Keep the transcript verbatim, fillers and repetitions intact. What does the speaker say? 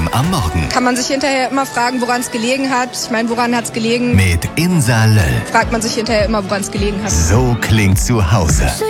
M am Morgen. Kann man sich hinterher immer fragen, woran es gelegen hat. Ich meine, woran hat es gelegen? Mit Insa Löll. Fragt man sich hinterher immer, woran es gelegen hat. So klingt zu Hause.